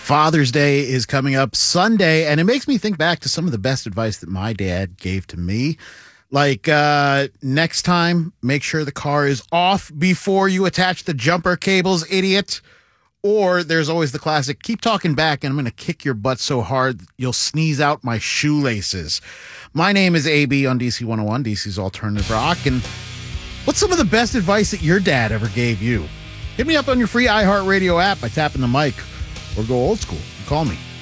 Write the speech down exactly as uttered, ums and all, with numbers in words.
Father's Day is coming up Sunday, and it makes me think back to some of the best advice that my dad gave to me. Like, uh, next time, make sure the car is off before you attach the jumper cables, idiot. Or there's always the classic, keep talking back and I'm going to kick your butt so hard you'll sneeze out my shoelaces. My name is A B on D C one oh one, D C's Alternative Rock. And what's some of the best advice that your dad ever gave you? Hit me up on your free iHeartRadio app by tapping the mic or go old school and call me